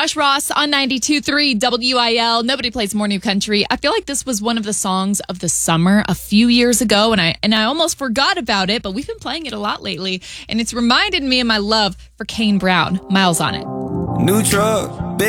Josh Ross on 92.3 WIL. Nobody plays more new country. I feel like this was one of the songs of the summer a few years ago, and I almost forgot about it, but we've been playing it a lot lately, and it's reminded me of my love for Kane Brown. Miles on it. New truck,